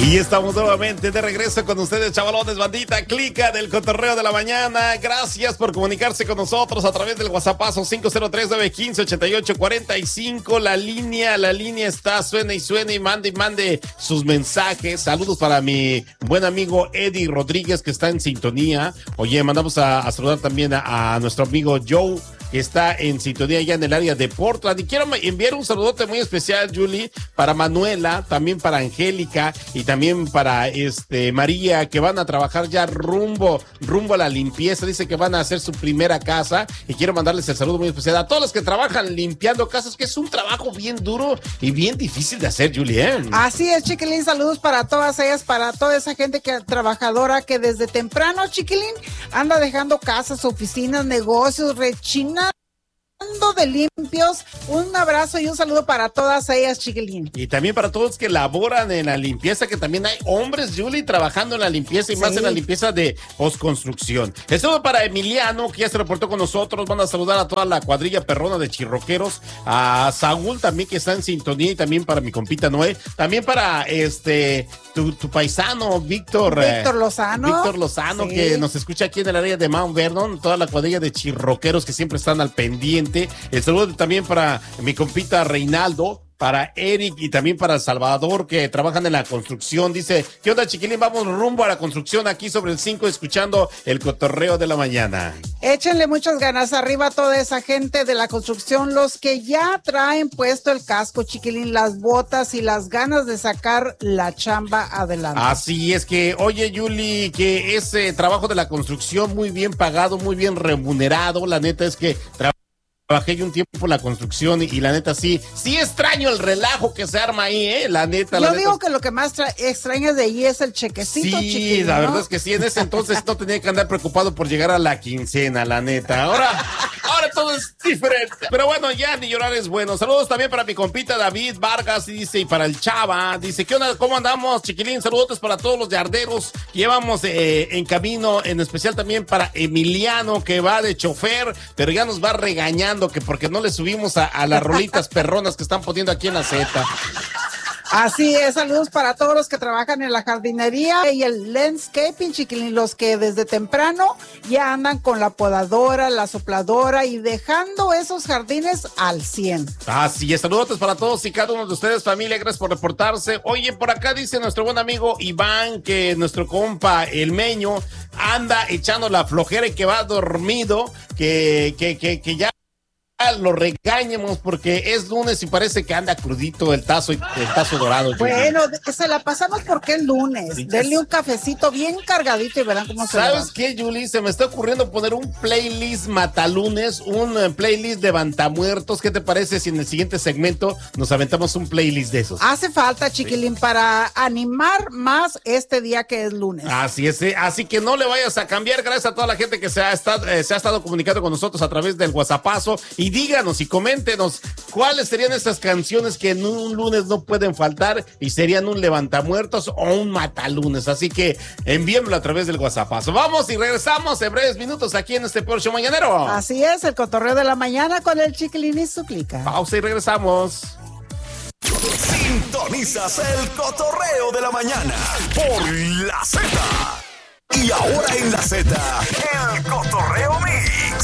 Y estamos nuevamente de regreso con ustedes, chavalones, bandita, clica del cotorreo de la mañana. Gracias por comunicarse con nosotros a través del WhatsAppazo 503-915-8845. La línea está, suena y mande sus mensajes. Saludos para mi buen amigo Eddie Rodríguez, que está en sintonía. Oye, mandamos a saludar también a nuestro amigo Joe, que está en sintonía allá en el área de Portland. Y quiero enviar un saludote muy especial, Julie, para Manuela, también para Angélica y también para María, que van a trabajar ya rumbo a la limpieza. Dice que van a hacer su primera casa y quiero mandarles el saludo muy especial a todos los que trabajan limpiando casas, que es un trabajo bien duro y bien difícil de hacer, Julián. Así es, Chiquilín, saludos para todas ellas, para toda esa gente trabajadora que desde temprano, Chiquilín, anda dejando casas, oficinas, negocios, rechina de limpios. Un abrazo y un saludo para todas ellas, Chiquilín. Y también para todos que laboran en la limpieza, que también hay hombres, Julie, trabajando en la limpieza y más en la limpieza de postconstrucción. El saludo para Emiliano, que ya se reportó con nosotros. Van a saludar a toda la cuadrilla perrona de chirroqueros, a Saúl también, que está en sintonía, y también para mi compita Noé, también para tu paisano Víctor Lozano, sí, que nos escucha aquí en el área de Mount Vernon, toda la cuadrilla de chirroqueros que siempre están al pendiente. El saludo también para mi compita Reinaldo, para Eric y también para Salvador, que trabajan en la construcción. Dice, ¿qué onda, Chiquilín? Vamos rumbo a la construcción aquí sobre el 5, escuchando el cotorreo de la mañana. Échenle muchas ganas arriba a toda esa gente de la construcción, los que ya traen puesto el casco, Chiquilín, las botas y las ganas de sacar la chamba adelante. Así es que, oye, Yuli, que ese trabajo de la construcción muy bien pagado, muy bien remunerado. La neta es que trabajé yo un tiempo en la construcción y la neta sí extraño el relajo que se arma ahí, la neta. Yo digo que lo que más extrañas de ahí es el chequecito, sí, Chiquilín, la ¿no? verdad es que sí, en ese entonces no tenía que andar preocupado por llegar a la quincena, la neta. Ahora todo es diferente. Pero bueno, ya ni llorar es bueno. Saludos también para mi compita David Vargas, dice, y para el Chava. Dice, ¿qué onda? ¿Cómo andamos, Chiquilín? Saludos para todos los yarderos que llevamos en camino, en especial también para Emiliano, que va de chofer, pero ya nos va regañando que porque no le subimos a las rolitas perronas que están poniendo aquí en la Z. Así es, saludos para todos los que trabajan en la jardinería y el landscaping, Chiquilín, los que desde temprano ya andan con la podadora, la sopladora y dejando esos jardines al 100. Así es, saludos para todos y cada uno de ustedes, familia, gracias por reportarse. Oye, por acá dice nuestro buen amigo Iván que nuestro compa el Meño anda echando la flojera y que va dormido, que ya lo regañemos porque es lunes y parece que anda crudito el tazo dorado. Bueno, se la pasamos porque es lunes. Sí, denle un cafecito bien cargadito y verán cómo se va. ¿Sabes qué, Julie? Se me está ocurriendo poner un playlist matalunes, un playlist de bantamuertos. ¿Qué te parece si en el siguiente segmento nos aventamos un playlist de esos? Hace falta, Chiquilín, para animar más este día que es lunes. Así es, así que no le vayas a cambiar. Gracias a toda la gente que se ha estado comunicando con nosotros a través del WhatsAppazo. Y díganos y coméntenos cuáles serían estas canciones que en un lunes no pueden faltar y serían un levantamuertos o un matalunes. Así que envíenmelo a través del WhatsAppazo. Vamos y regresamos en breves minutos aquí en este Power Show Mañanero. Así es, el cotorreo de la mañana con el Chiquilín y su clica. Pausa y regresamos. Sintonizas el cotorreo de la mañana por la Z. Y ahora en la Z, el